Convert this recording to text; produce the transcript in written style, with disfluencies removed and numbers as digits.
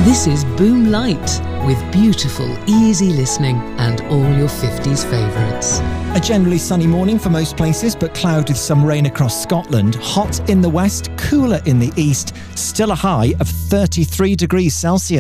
This is Boom Light, with beautiful, easy listening and all your 50s favourites. A generally sunny morning for most places, but cloud with some rain across Scotland. Hot in the west, cooler in the east. Still a high of 33 degrees Celsius.